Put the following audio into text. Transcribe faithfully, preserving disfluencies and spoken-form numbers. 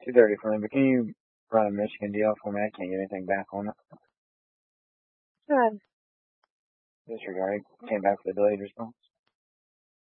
two thirty for me, but can you run a Michigan deal for me? I can't get anything back on it. Good. Disregard. Came back with a delayed response.